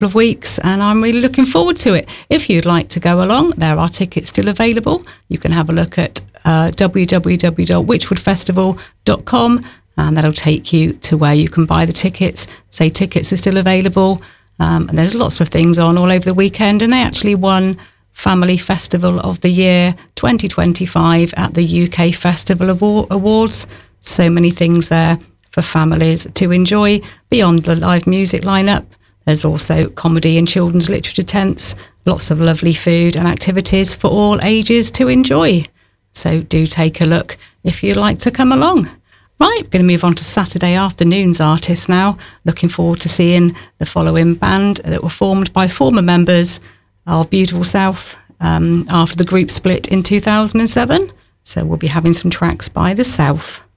of weeks, and I'm really looking forward to it. If you'd like to go along, there are tickets still available. You can have a look at www.witchwoodfestival.com, and that'll take you to where you can buy the tickets. Say tickets are still available, and there's lots of things on all over the weekend, and they actually won Family Festival of the Year 2025 at the UK Festival Awards. So many things there for families to enjoy. Beyond the live music lineup, there's also comedy and children's literature tents, lots of lovely food and activities for all ages to enjoy. So do take a look if you'd like to come along. Right, going to move on to Saturday afternoon's artists now. Looking forward to seeing the following band that were formed by former members of Beautiful South after the group split in 2007. So we'll be having some tracks by the South.